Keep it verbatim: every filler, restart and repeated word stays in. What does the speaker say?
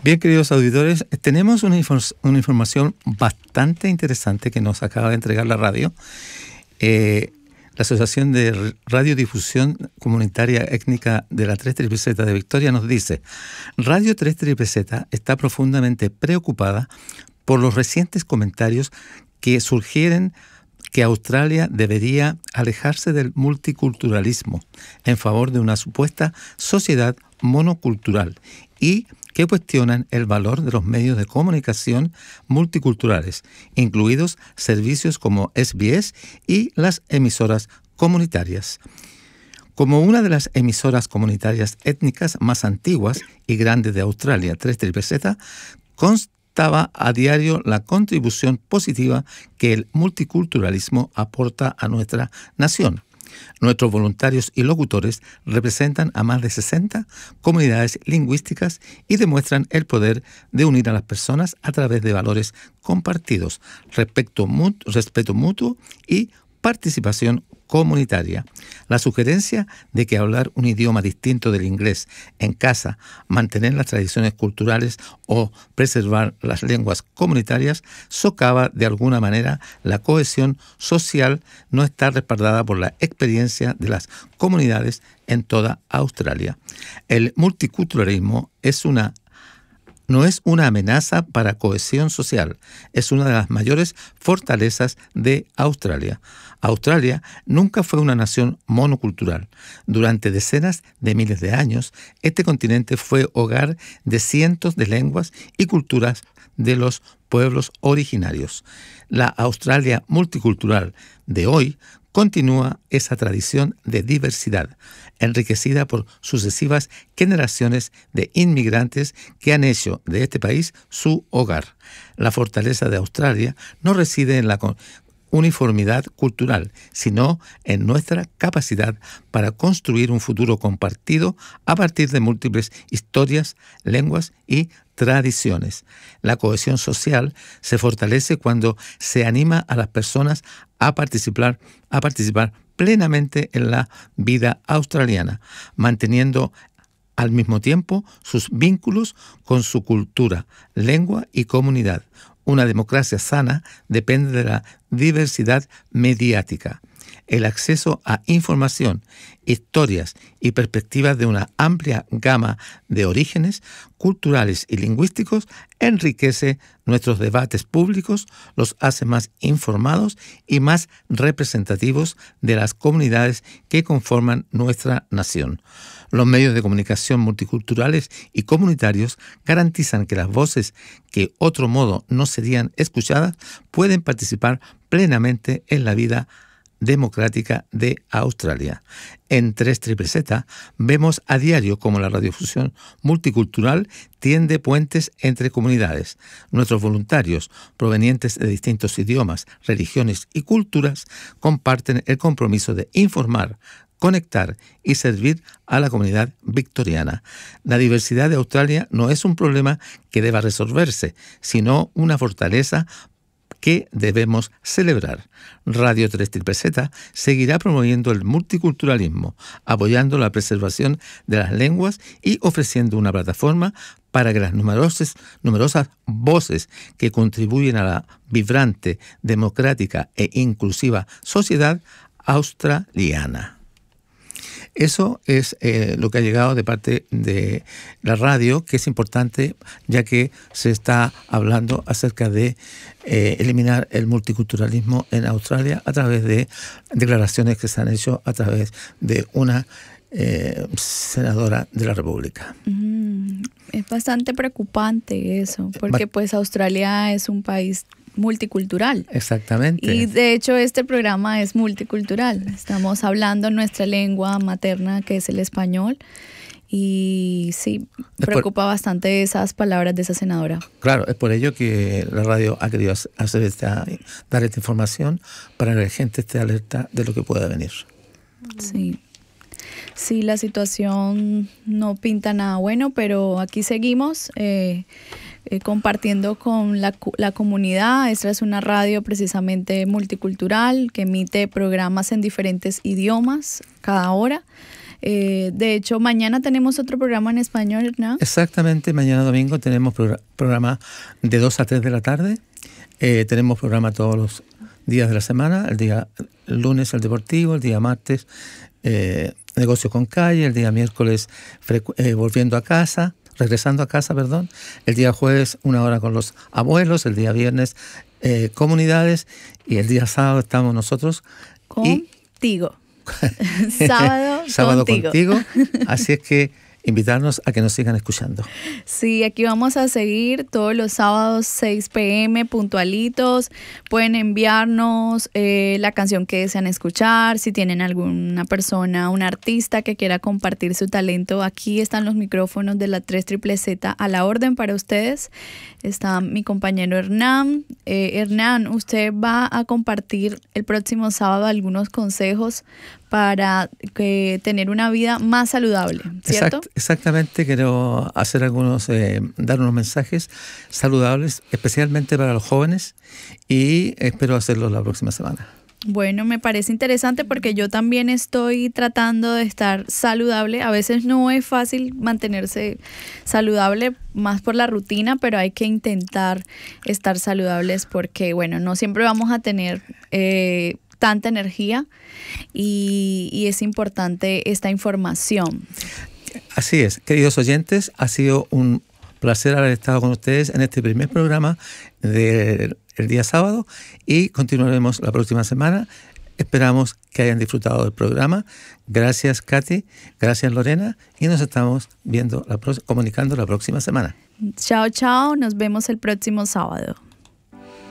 Bien, queridos auditores, tenemos una, infor- una información bastante interesante que nos acaba de entregar la radio. Eh, la Asociación de Radiodifusión Comunitaria Étnica de la tres Z Z de Victoria nos dice: Radio tres Z Z está profundamente preocupada por los recientes comentarios que sugieren que Australia debería alejarse del multiculturalismo en favor de una supuesta sociedad monocultural y que cuestionan el valor de los medios de comunicación multiculturales, incluidos servicios como S B S y las emisoras comunitarias. Como una de las emisoras comunitarias étnicas más antiguas y grandes de Australia, tres Z Z, constaba a diario la contribución positiva que el multiculturalismo aporta a nuestra nación. Nuestros voluntarios y locutores representan a más de sesenta comunidades lingüísticas y demuestran el poder de unir a las personas a través de valores compartidos, respeto mutuo, respeto mutuo y participación comunitaria. La sugerencia de que hablar un idioma distinto del inglés en casa, mantener las tradiciones culturales o preservar las lenguas comunitarias socava de alguna manera la cohesión social, no está respaldada por la experiencia de las comunidades en toda Australia. El multiculturalismo es una No es una amenaza para cohesión social, es una de las mayores fortalezas de Australia. Australia nunca fue una nación monocultural. Durante decenas de miles de años, este continente fue hogar de cientos de lenguas y culturas de los pueblos originarios. La Australia multicultural de hoy continúa esa tradición de diversidad, enriquecida por sucesivas generaciones de inmigrantes que han hecho de este país su hogar. La fortaleza de Australia no reside en la uniformidad cultural, sino en nuestra capacidad para construir un futuro compartido a partir de múltiples historias, lenguas y tradiciones. La cohesión social se fortalece cuando se anima a las personas a participar, a participar plenamente en la vida australiana, manteniendo al mismo tiempo sus vínculos con su cultura, lengua y comunidad. Una democracia sana depende de la diversidad mediática. El acceso a información, historias y perspectivas de una amplia gama de orígenes culturales y lingüísticos enriquece nuestros debates públicos, los hace más informados y más representativos de las comunidades que conforman nuestra nación. Los medios de comunicación multiculturales y comunitarios garantizan que las voces que otro modo no serían escuchadas pueden participar plenamente en la vida democrática de Australia. En tres Z Z vemos a diario cómo la radiodifusión multicultural tiende puentes entre comunidades. Nuestros voluntarios, provenientes de distintos idiomas, religiones y culturas, comparten el compromiso de informar, conectar y servir a la comunidad victoriana. La diversidad de Australia no es un problema que deba resolverse, sino una fortaleza que debemos celebrar. Radio tres Z Z seguirá promoviendo el multiculturalismo, apoyando la preservación de las lenguas y ofreciendo una plataforma para que las numerosas, numerosas voces que contribuyen a la vibrante, democrática e inclusiva sociedad australiana. Eso es eh, lo que ha llegado de parte de la radio, que es importante ya que se está hablando acerca de eh, eliminar el multiculturalismo en Australia a través de declaraciones que se han hecho a través de una eh, senadora de la República. Mm, es bastante preocupante eso, porque pues Australia es un país multicultural. Exactamente. Y de hecho este programa es multicultural. Estamos hablando nuestra lengua materna, que es el español. Y sí, preocupa por, bastante esas palabras de esa senadora. Claro, es por ello que la radio ha querido hacer esta, dar esta información para que la gente esté alerta de lo que pueda venir. Sí. Sí, la situación no pinta nada bueno, pero aquí seguimos eh, eh, compartiendo con la, la comunidad. Esta es una radio precisamente multicultural que emite programas en diferentes idiomas cada hora. Eh, de hecho, mañana tenemos otro programa en español, ¿no? Exactamente, mañana domingo tenemos progr- programa de dos a tres de la tarde. Eh, tenemos programa todos los días de la semana, el día el lunes el deportivo, el día martes eh, negocios con calle, el día miércoles frecu- eh, volviendo a casa, regresando a casa, perdón, el día jueves una hora con los abuelos, el día viernes eh, comunidades y el día sábado estamos nosotros. Contigo. Sábado, sábado contigo. contigo. Así es que invitarnos a que nos sigan escuchando. Sí, aquí vamos a seguir todos los sábados seis p.m. puntualitos. Pueden enviarnos eh, la canción que desean escuchar. Si tienen alguna persona, un artista que quiera compartir su talento, aquí están los micrófonos de la tres triple Z a la orden para ustedes. Está mi compañero Hernán. Eh, Hernán, usted va a compartir el próximo sábado algunos consejos para que tener una vida más saludable, ¿cierto? Exact, exactamente, quiero hacer algunos, eh, dar unos mensajes saludables, especialmente para los jóvenes, y espero hacerlo la próxima semana. Bueno, me parece interesante porque yo también estoy tratando de estar saludable. A veces no es fácil mantenerse saludable, más por la rutina, pero hay que intentar estar saludables porque, bueno, no siempre vamos a tener eh, tanta energía y, y es importante esta información. Así es, queridos oyentes, ha sido un placer haber estado con ustedes en este primer programa del día sábado y continuaremos la próxima semana. Esperamos que hayan disfrutado del programa. Gracias, Katy, gracias, Lorena, y nos estamos viendo, la pro- comunicando la próxima semana. Chao, chao, nos vemos el próximo sábado.